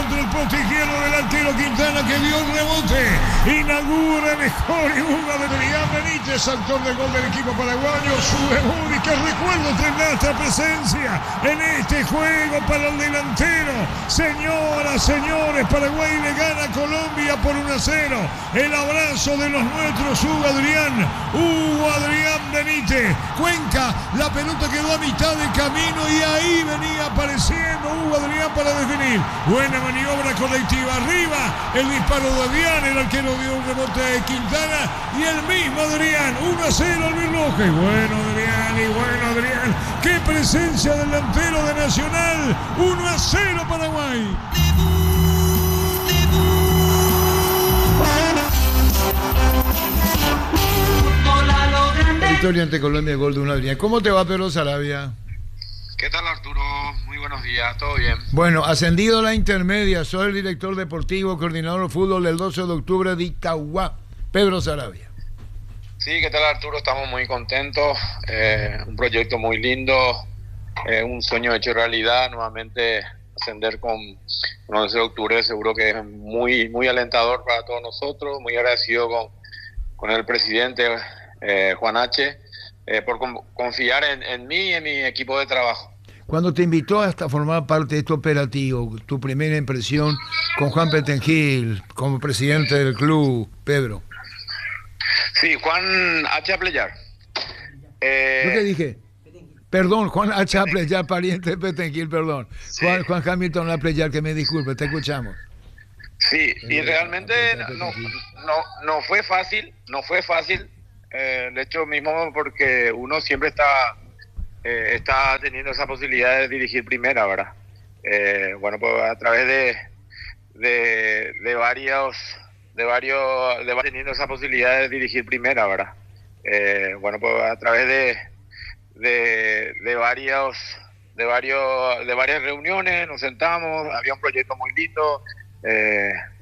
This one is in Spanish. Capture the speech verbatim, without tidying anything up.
contra el poste izquierdo del arquero Quintana, que dio un rebote. Inaugura el mejor y una de Adrián Benítez, autor del gol del equipo paraguayo. Su debut y que recuerdo tendrá esta presencia en este juego para el delantero. Señoras, señores, Paraguay le gana a Colombia por uno a cero. El abrazo de los nuestros, Hugo Adrián. Hugo Adrián Benítez. Cuenca, la pelota quedó a mitad del camino y ahí venía apareciendo Hugo Adrián para definir. Buena maniobra colectiva. Arriba el disparo de Adrián. El arquero dio un rebote de Quintana y el mismo Adrián. uno a cero al reloj. Y bueno Adrián, y bueno Adrián. Qué presencia delantero de Nacional. uno a cero Paraguay. Victoria ante Colombia, gol de un Adrián. ¿Cómo te va, Pedro Sarabia? ¿Qué tal, Arturo? Muy buenos días, ¿todo bien? Bueno, ascendido a la intermedia, soy el director deportivo, coordinador de fútbol del doce de octubre de Itagua, Pedro Sarabia. Sí, ¿qué tal, Arturo? Estamos muy contentos, eh, un proyecto muy lindo, eh, un sueño hecho realidad, nuevamente ascender con, con el doce de octubre seguro que es muy, muy alentador para todos nosotros, muy agradecido con, con el presidente eh, Juan H. Eh, por con, confiar en, en mí y en mi equipo de trabajo. Cuando te invitó hasta formar parte de este operativo, tu primera impresión con Juan Petengil como presidente del club, Pedro. Sí, Juan H. Apleyar. Eh, ¿Yo qué dije? Perdón, Juan H. Apleyar, pariente de Petengil, perdón. Sí. Juan, Juan Hamilton Apleyar, que me disculpe, te escuchamos. Sí, y realmente no, no, no fue fácil, no fue fácil. Eh, el hecho mismo porque uno siempre está eh, está teniendo esa posibilidad de dirigir primera, ¿verdad? Eh, bueno, pues a través de de, de varios de varios de teniendo esa posibilidad de dirigir primera, ¿verdad? Eh, bueno, pues a través de de, de varios de varios de varias reuniones nos sentamos, había un proyecto muy lindo. Eh,